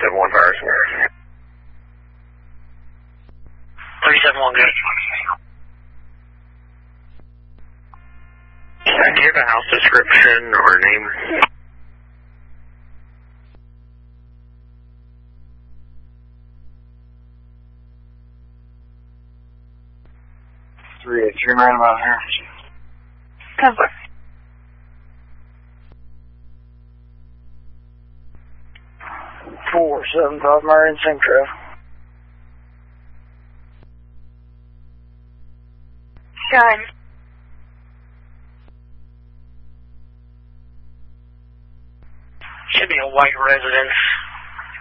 371 Fires. 371, good. Do you have a house description or name? Three right about here. Cover. 475 Marion Sinclair. Gun. Should be a white residence.